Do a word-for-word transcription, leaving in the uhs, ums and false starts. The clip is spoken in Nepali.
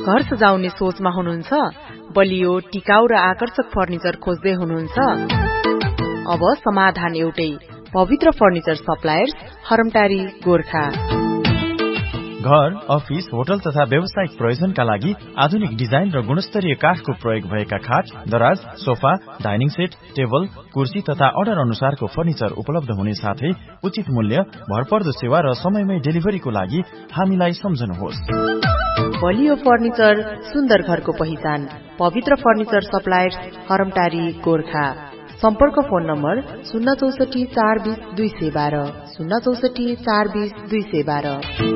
घर सजाउने सोचमा हुनुहुन्छ? बलियो, टिकाउ र आकर्षक फर्निचर खोज्दै हुनुहुन्छ? अब समाधान एउटै, पवित्र फर्निचर सप्लायर्स, हरमटारी, गोर्खा। घर, अफिस, होटल तथा व्यावसायिक प्रयोजनका लागि आधुनिक डिजाइन र गुणस्तरीय काठको प्रयोग भएका खाट, दराज, सोफा, डाइनिङ सेट, टेबल, कुर्सी तथा अर्डर अनुसारको फर्निचर उपलब्ध हुने साथै उचित मूल्य, भरपर्दो सेवा र समयमै डेलिभरीको लागि हामीलाई सम्झनुहोस्। बलियो फर्निचर, सुन्दर घरको पहिचान, पवित्र फर्निचर सप्लायर्स, हरमटारी, गोर्खा। सम्पर्क फोन नम्बर शून्य चौसठी चार बीस दुई सय बाह्र शून्य चौसठी चार बीस दुई सय बाह्र।